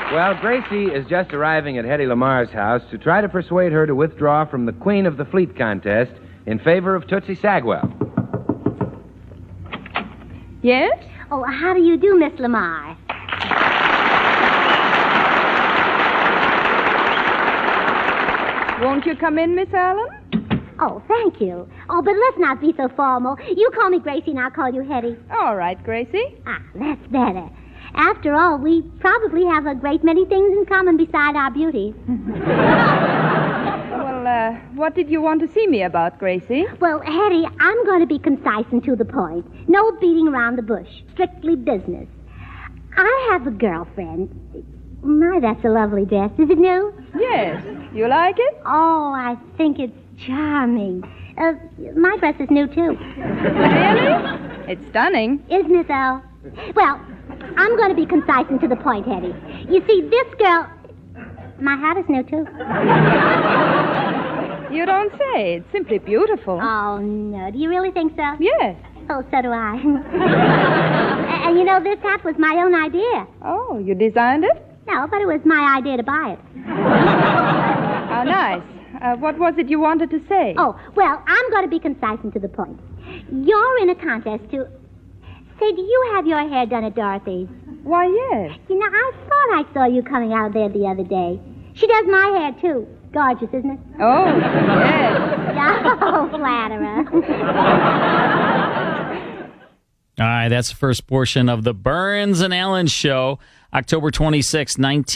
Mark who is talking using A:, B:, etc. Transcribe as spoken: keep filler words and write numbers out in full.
A: Well, Gracie is just arriving at Hedy Lamar's house to try to persuade her to withdraw from the Queen of the Fleet contest in favor of Tootsie Sagwell.
B: Yes?
C: Oh, how do you do, Miss Lamar?
B: Won't you come in, Miss Allen?
C: Oh, thank you. Oh, but let's not be so formal. You call me Gracie and I'll call you Hetty.
B: All right, Gracie.
C: Ah, that's better. After all, we probably have a great many things in common beside our beauty.
B: Well, uh, what did you want to see me about, Gracie?
C: Well, Hetty, I'm going to be concise and to the point. No beating around the bush. Strictly business. I have a girlfriend. My, that's a lovely dress. Is it new?
B: Yes. You like it?
C: Oh, I think it's charming. Uh, my dress is new, too.
B: Really? It's stunning.
C: Isn't it, though? Well, I'm going to be concise and to the point, Hetty. You see, this girl... My hat is new, too.
B: You don't say. It's simply beautiful.
C: Oh, no. Do you really think so?
B: Yes.
C: Oh, so do I. and, and you know, this hat was my own idea.
B: Oh, you designed it?
C: No, but it was my idea to buy it.
B: How nice. Uh, what was it you wanted to say?
C: Oh, well, I'm going to be concise and to the point. You're in a contest to... Say, do you have your hair done at Dorothy's?
B: Why, yes.
C: You know, I thought I saw you coming out there the other day. She does my hair, too. Gorgeous, isn't it?
B: Oh, yes.
C: Oh, flatterer.
D: All right, that's the first portion of the Burns and Allen Show, October twenty-sixth, nineteen